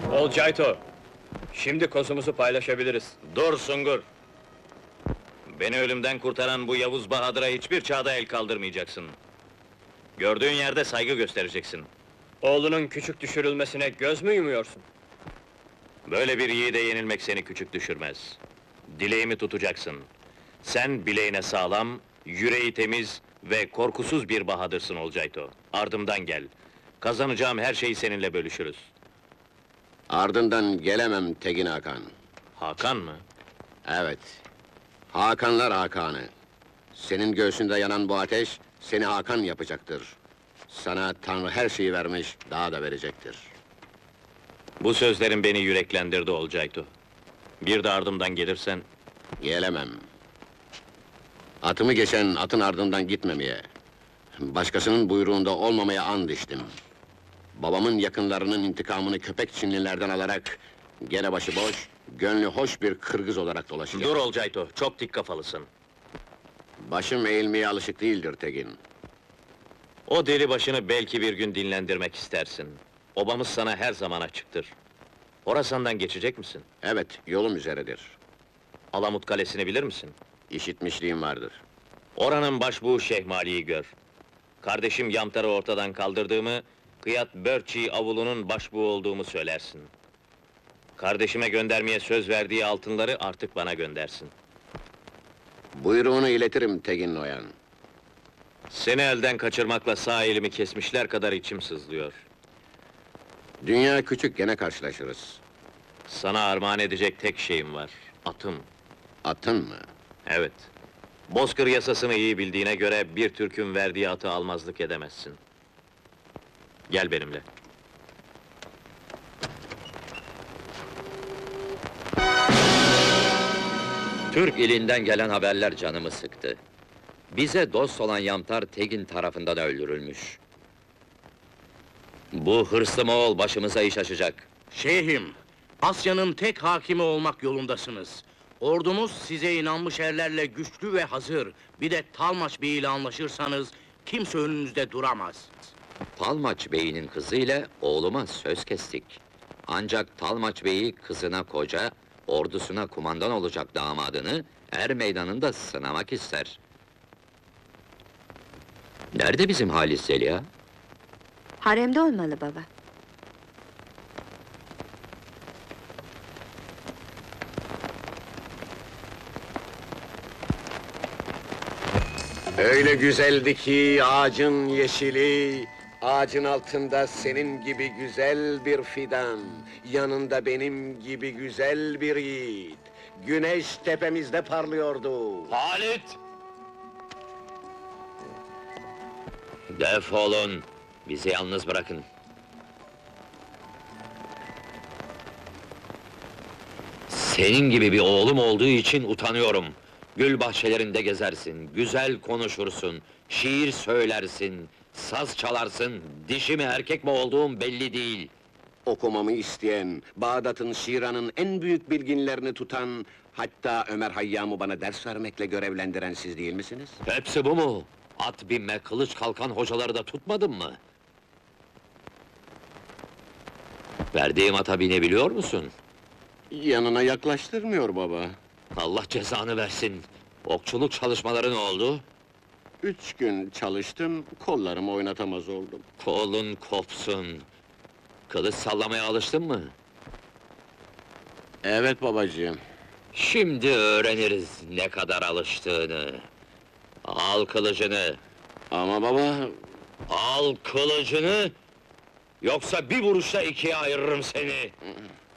Olcayto, şimdi kozumuzu paylaşabiliriz. Dur Sungur! Beni ölümden kurtaran bu Yavuz Bahadır'a hiçbir çağda el kaldırmayacaksın. Gördüğün yerde saygı göstereceksin. Oğlunun küçük düşürülmesine göz mü yumuyorsun? Böyle bir yiğide yenilmek seni küçük düşürmez. Dileğimi tutacaksın. Sen bileğine sağlam, yüreği temiz ve korkusuz bir Bahadırsın Olcayto. Ardımdan gel. Kazanacağım her şeyi seninle bölüşürüz. Ardından gelemem Tegin Hakan. Hakan mı? Evet. Hakanlar Hakan'ı. Senin göğsünde yanan bu ateş, seni Hakan yapacaktır. Sana Tanrı her şeyi vermiş, daha da verecektir. Bu sözlerin beni yüreklendirdi Olcayto. Bir de ardımdan gelirsen, Gelemem. Atımı geçen atın ardından gitmemeye, başkasının buyruğunda olmamaya and içtim. Babamın yakınlarının intikamını köpek Çinlilerden alarak, gene başıboş, gönlü hoş bir Kırgız olarak dolaşacağım. dur Olcayto, çok dik kafalısın. Başım eğilmeye alışık değildir Tegin. O deli başını belki bir gün dinlendirmek istersin. Obamız sana her zaman açıktır. Horasan'dan geçecek misin? Evet, yolum üzeredir. Alamut Kalesi'ni bilir misin? İşitmişliğim vardır. Oranın başbuğu Şehmali'yi gör. Kardeşim Yamtar'ı ortadan kaldırdığımı, Kıyat Börçi avulunun başbuğu olduğumu söylersin. Kardeşime göndermeye söz verdiği altınları artık bana göndersin. Buyruğunu iletirim Tegin Noyan. Seni elden kaçırmakla sağ elimi kesmişler kadar içim sızlıyor. Dünya küçük, gene karşılaşırız. Sana armağan edecek tek şeyim var, atım. Atın mı? Evet. Bozkır yasasını iyi bildiğine göre bir Türk'ün verdiği atı almazlık edemezsin. Gel benimle. Türk ilinden gelen haberler canımı sıktı. Bize dost olan Yamtar Tegin tarafından öldürülmüş. Bu hırslı Moğol başımıza iş açacak. Şeyhim, Asya'nın tek hakimi olmak yolundasınız. Ordumuz size inanmış erlerle güçlü ve hazır. Bir de Talmaç Bey ile anlaşırsanız kimse önünüzde duramaz. Talmaç Bey'in kızıyla oğluma söz kestik. Ancak Talmaç Bey'i kızına koca, ordusuna kumandan olacak damadını er meydanında sınamak ister. Nerede bizim Halis Zeliha? Haremde olmalı baba. Öyle güzeldi ki ağacın yeşili, ağacın altında senin gibi güzel bir fidan, yanında benim gibi güzel bir yiğit. Güneş tepemizde parlıyordu. Halit! Defolun! Bizi yalnız bırakın. Senin gibi bir oğlum olduğu için utanıyorum. Gül bahçelerinde gezersin, güzel konuşursun, şiir söylersin, saz çalarsın, dişi mi erkek mi olduğum belli değil. Okumamı isteyen, Bağdat'ın, Şiran'ın en büyük bilginlerini tutan, hatta Ömer Hayyam'ı bana ders vermekle görevlendiren siz değil misiniz? Hepsi bu mu? At binme, kılıç kalkan hocaları da tutmadın mı? Verdiğim ata binebiliyor musun? Yanına yaklaştırmıyor baba. Allah cezanı versin! Okçuluk çalışmaları ne oldu? 3 gün çalıştım, kollarımı oynatamaz oldum. Kolun kopsun! Kılıç sallamaya alıştın mı? Evet babacığım. Şimdi öğreniriz ne kadar alıştığını. Al kılıcını! Ama baba, Al kılıcını! Yoksa bir vuruşta ikiye ayırırım seni!